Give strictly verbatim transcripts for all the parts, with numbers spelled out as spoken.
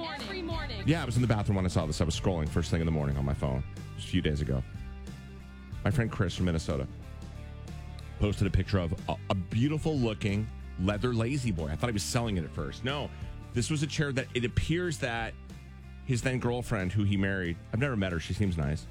morning. Every morning. Yeah, I was in the bathroom when I saw this. I was scrolling first thing in the morning on my phone just a few days ago. My friend Chris from Minnesota posted a picture of a, a beautiful-looking leather lazy boy. I thought he was selling it at first. No, this was a chair that it appears that his then-girlfriend, who he married, I've never met her. She seems nice.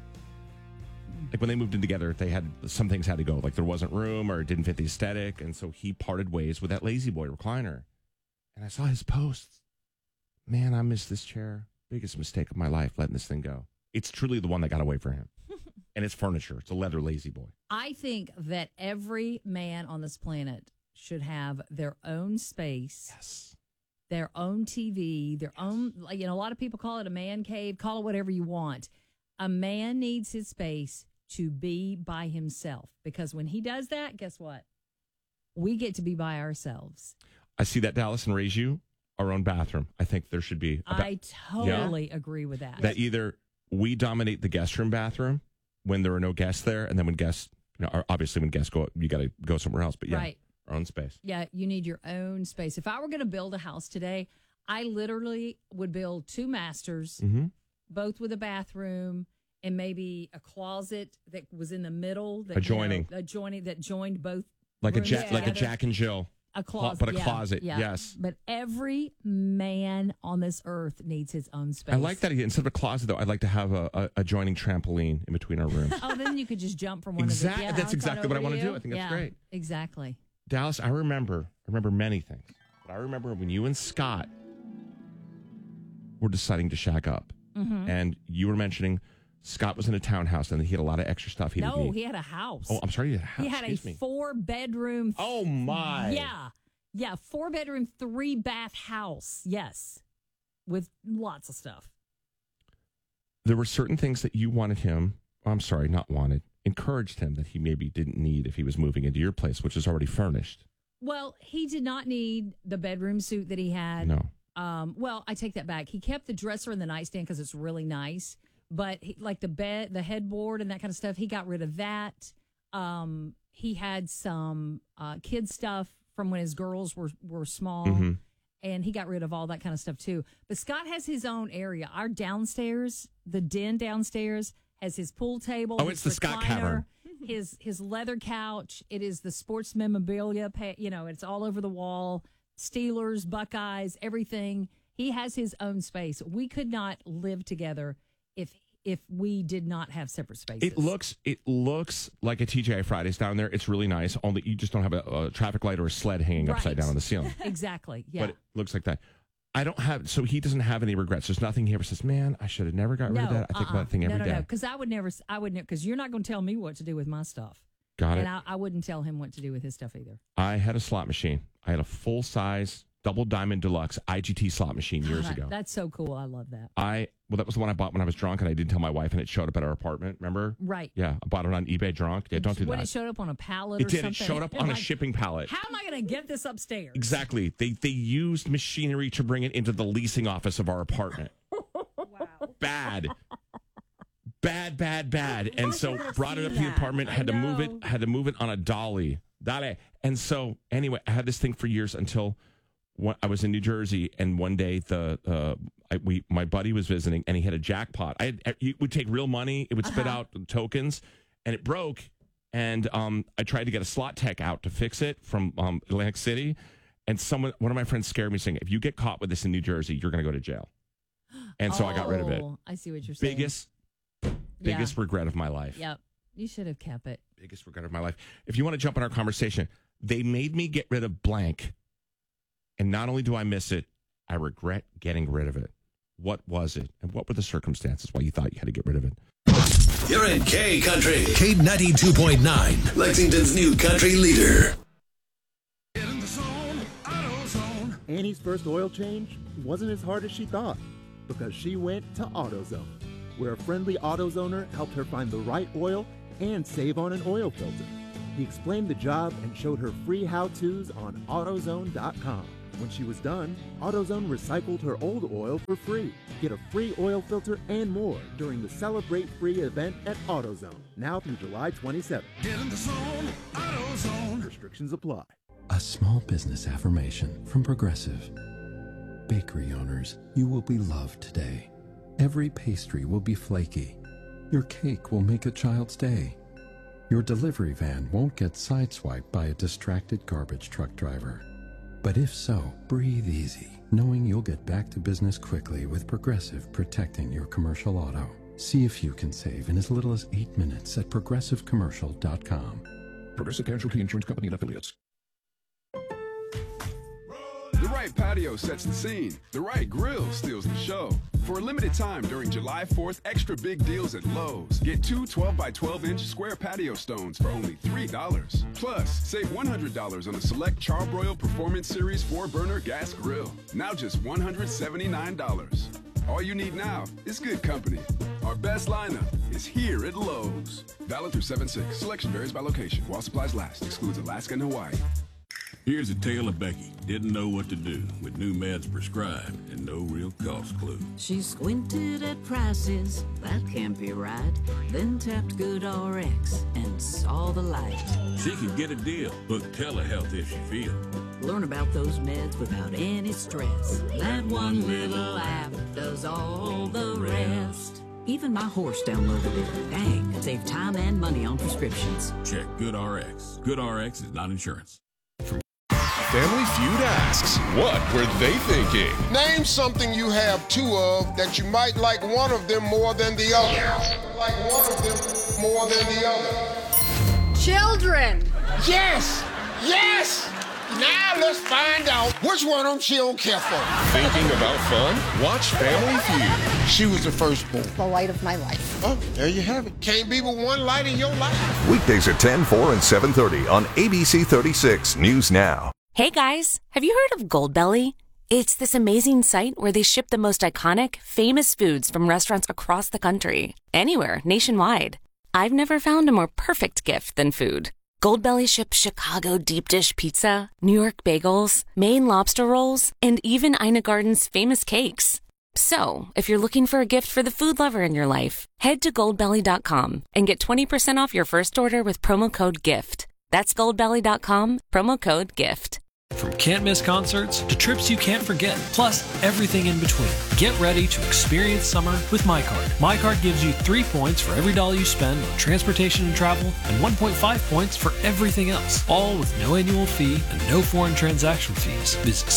Like when they moved in together, they had some things had to go. Like there wasn't room or it didn't fit the aesthetic. And so he parted ways with that lazy boy recliner. And I saw his posts. Man, I miss this chair. Biggest mistake of my life, letting this thing go. It's truly the one that got away from him. And it's furniture. It's a leather lazy boy. I think that every man on this planet should have their own space. Yes. Their own T V, their yes. own, you know, a lot of people call it a man cave, call it whatever you want. A man needs his space to be by himself because when he does that, guess what? We get to be by ourselves. I see that, Dallas, and raise you our own bathroom. I think there should be. A ba- I totally yeah? agree with that. That either we dominate the guest room bathroom when there are no guests there, and then when guests, you know, obviously when guests go, you got to go somewhere else. But yeah, right. our own space. Yeah, you need your own space. If I were going to build a house today, I literally would build two masters, mm-hmm. both with a bathroom and maybe a closet that was in the middle, that, adjoining, you know, adjoining that joined both, like a ja- together. like a Jack and Jill. A closet, but a yeah, closet, yeah. yes. But every man on this earth needs his own space. I like that. Instead of a closet, though, I'd like to have a, a adjoining trampoline in between our rooms. Oh, then you could just jump from one exactly, of the... Yeah, that's exactly what I want to you. do. I think that's yeah, great. Exactly. Dallas, I remember, I remember many things. But I remember when you and Scott were deciding to shack up. Mm-hmm. And you were mentioning Scott was in a townhouse and he had a lot of extra stuff he no, didn't need. No, he had a house. Oh, I'm sorry, he had a house. He had Excuse a four-bedroom... Oh, my. Yeah. Yeah, four-bedroom, three-bath house. Yes. With lots of stuff. There were certain things that you wanted him... I'm sorry, not wanted. Encouraged him that he maybe didn't need if he was moving into your place, which is already furnished. Well, he did not need the bedroom suite that he had. No. Um, well, I take that back. He kept the dresser and the nightstand because it's really nice. But he, like the bed, the headboard and that kind of stuff, he got rid of that. Um, he had some uh, kid stuff from when his girls were, were small. Mm-hmm. And he got rid of all that kind of stuff, too. But Scott has his own area. Our downstairs, the den downstairs, has his pool table. Oh, it's the Scott Cavern. His his leather couch. It is the sports memorabilia. You know, it's all over the wall. Steelers, Buckeyes, everything. He has his own space. We could not live together if if we did not have separate spaces. It looks it looks like a T G I Fridays down there. It's really nice. Only you just don't have a, a traffic light or a sled hanging right. upside down on the ceiling. Exactly. Yeah. But it looks like that. I don't have, so he doesn't have any regrets. There's nothing he ever says, man, I should have never got no, rid of that. I think uh-uh. about that thing every no, no, day. No, because I would never, I would never, because you're not going to tell me what to do with my stuff. Got it. And I, I wouldn't tell him what to do with his stuff either. I had a slot machine. I had a full size double diamond deluxe I G T slot machine years God, ago. That's so cool. I love that. I, well, that was the one I bought when I was drunk and I didn't tell my wife and it showed up at our apartment. Remember? Right. Yeah. I bought it on eBay drunk. Yeah, don't do when that. It showed up on a pallet it or did. something. It showed up on like, a shipping pallet. How am I going to get this upstairs? Exactly. They they used machinery to bring it into the leasing office of our apartment. Wow. Bad. Bad, bad, bad. And so brought it up to the apartment, had to move it, had to move it on a dolly. Dolly. And so anyway, I had this thing for years until one, I was in New Jersey, and one day the uh, I, we my buddy was visiting, and he had a jackpot. I had, it would take real money, it would spit Uh-huh. out tokens, and it broke. And um, I tried to get a slot tech out to fix it from um, Atlantic City, and someone, one of my friends, scared me, saying, "If you get caught with this in New Jersey, you're going to go to jail." And so oh, I got rid of it. I see what you're saying. Biggest, biggest yeah. regret of my life. Yep. You should have kept it. Biggest regret of my life. If you want to jump in our conversation, they made me get rid of blank. And not only do I miss it, I regret getting rid of it. What was it? And what were the circumstances why you thought you had to get rid of it? You're in K Country. K ninety-two point nine. Lexington's new country leader. Get in the zone, AutoZone. Annie's first oil change wasn't as hard as she thought because she went to AutoZone, where a friendly AutoZoner helped her find the right oil and save on an oil filter. He explained the job and showed her free how-tos on AutoZone dot com. When she was done, AutoZone recycled her old oil for free. Get a free oil filter and more during the Celebrate Free event at AutoZone, now through July twenty-seventh. Get in the zone, AutoZone. Restrictions apply. A small business affirmation from Progressive. Bakery owners, you will be loved today. Every pastry will be flaky. Your cake will make a child's day. Your delivery van won't get sideswiped by a distracted garbage truck driver. But if so, breathe easy, knowing you'll get back to business quickly with Progressive protecting your commercial auto. See if you can save in as little as eight minutes at progressive commercial dot com. Progressive Casualty Insurance Company and Affiliates. The right patio sets the scene. The right grill steals the show. For a limited time during July fourth, extra big deals at Lowe's. Get two twelve by twelve inch square patio stones for only three dollars. Plus, save one hundred dollars on a select Charbroil Performance Series four burner gas grill. Now just one hundred seventy-nine dollars. All you need now is good company. Our best lineup is here at Lowe's. Valid through seven six. Selection varies by location. While supplies last. Excludes Alaska and Hawaii. Here's a tale of Becky. Didn't know what to do with new meds prescribed and no real cost clue. She squinted at prices, that can't be right. Then tapped GoodRx and saw the light. She could get a deal. Book telehealth if she feels. Learn about those meds without any stress. That one little app does all the rest. Even my horse downloaded it. Dang, save time and money on prescriptions. Check GoodRx. GoodRx is not insurance. Family Feud asks, what were they thinking? Name something you have two of that you might like one of them more than the other. Like one of them more than the other. Children. Yes. Yes. Now let's find out which one of them she don't care for. Thinking about fun? Watch Family Feud. She was the firstborn. The light of my life. Oh, there you have it. Can't be but one light in your life. Weekdays at ten, four, and seven thirty on A B C thirty-six News Now. Hey guys, have you heard of Goldbelly? It's this amazing site where they ship the most iconic, famous foods from restaurants across the country. Anywhere, nationwide. I've never found a more perfect gift than food. Goldbelly ships Chicago deep dish pizza, New York bagels, Maine lobster rolls, and even Ina Garden's famous cakes. So, if you're looking for a gift for the food lover in your life, head to goldbelly dot com and get twenty percent off your first order with promo code GIFT. That's goldbelly dot com, promo code GIFT. From can't miss concerts to trips you can't forget, plus everything in between. Get ready to experience summer with MyCard. MyCard gives you three points for every dollar you spend on transportation and travel, and one point five points for everything else, all with no annual fee and no foreign transaction fees. Visit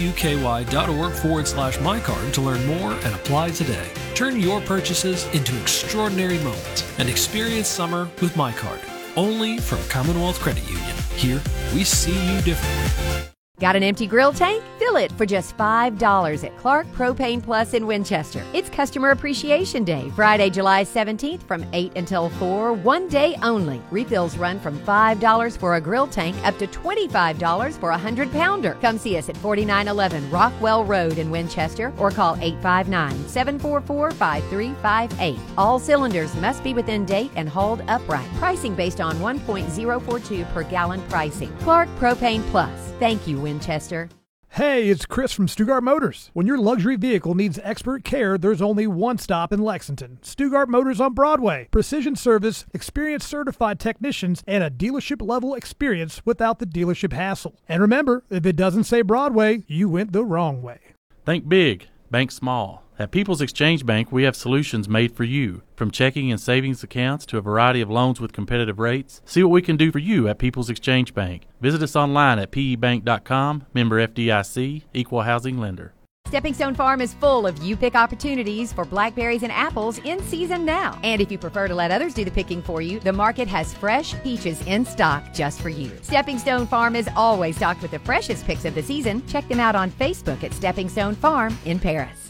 ccuky.org forward slash MyCard to learn more and apply today. Turn your purchases into extraordinary moments and experience summer with MyCard. Only from Commonwealth Credit Union. Here, we see you differently. Got an empty grill tank? Fill it for just five dollars at Clark Propane Plus in Winchester. It's Customer Appreciation Day, Friday, July seventeenth from eight until four, one day only. Refills run from five dollars for a grill tank up to twenty-five dollars for a one hundred pounder. Come see us at forty-nine eleven Rockwell Road in Winchester or call eight five nine, seven four four, five three five eight. All cylinders must be within date and hauled upright. Pricing based on one point zero four two per gallon pricing. Clark Propane Plus. Thank you, Winchester. Hey, it's Chris from Stugart Motors. When your luxury vehicle needs expert care, there's only one stop in Lexington. Stugart Motors on Broadway. Precision service, experienced certified technicians, and a dealership-level experience without the dealership hassle. And remember, if it doesn't say Broadway, you went the wrong way. Think big, bank small. At People's Exchange Bank, we have solutions made for you. From checking and savings accounts to a variety of loans with competitive rates. See what we can do for you at People's Exchange Bank. Visit us online at p e bank dot com, member F D I C, equal housing lender. Stepping Stone Farm is full of you-pick opportunities for blackberries and apples in season now. And if you prefer to let others do the picking for you, the market has fresh peaches in stock just for you. Stepping Stone Farm is always stocked with the freshest picks of the season. Check them out on Facebook at Stepping Stone Farm in Paris.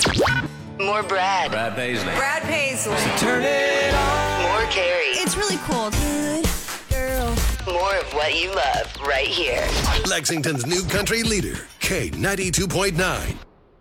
More Brad. Brad Paisley. Brad Paisley. So turn it on. More Carrie. It's really cool. Good girl. More of what you love right here. Lexington's new country leader, K ninety-two point nine.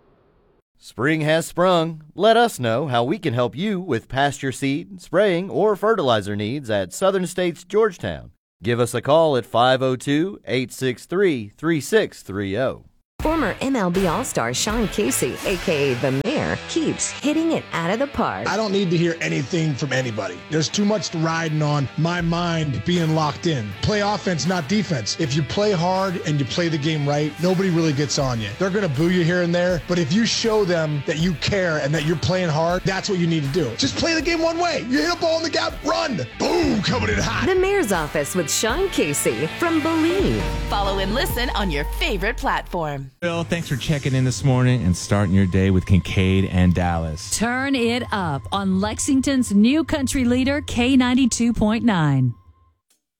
Spring has sprung. Let us know how we can help you with pasture seed, spraying, or fertilizer needs at Southern States Georgetown. Give us a call at five oh two, eight six three, three six three oh. Former M L B All-Star Sean Casey, a k a. The Mayor, Mayor keeps hitting it out of the park. I don't need to hear anything from anybody. There's too much riding on my mind being locked in. Play offense, not defense. If you play hard and you play the game right, nobody really gets on you. They're going to boo you here and there, but if you show them that you care and that you're playing hard, that's what you need to do. Just play the game one way. You hit a ball in the gap, run. Boom, coming in hot. The Mayor's Office with Sean Casey from Believe. Follow and listen on your favorite platform. Bill, thanks for checking in this morning and starting your day with Kincaid and Dallas. Turn it up on Lexington's new country leader, K ninety-two point nine.